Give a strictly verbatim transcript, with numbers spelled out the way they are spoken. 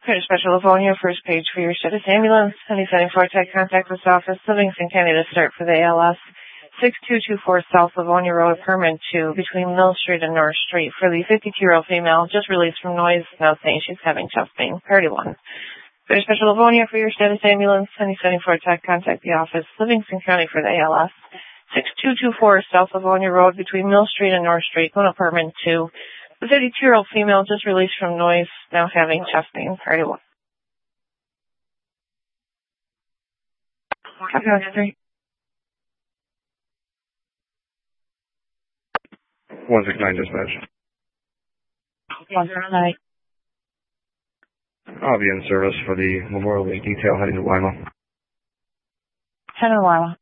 Curtis Special Livonia, first page for your status ambulance. Any setting for tech contact this office, Livingston County to start for the A L S. six two two four South Livonia Road, apartment two, between Mill Street and North Street, for the fifty-two-year-old female, just released from noise, now saying she's having chest pain. Priority one. Curtis Special Livonia for your status ambulance. Any setting for tech contact the office, Livingston County for the A L S. six two two four South Livonia Road, between Mill Street and North Street, going apartment two. The fifty-two-year-old female just released from noise, now having chest pain. Priority one. Copy, three. one six nine dispatch. one zero nine. I'll be in service for the Memorial Day detail heading to Lima. ten in Lima.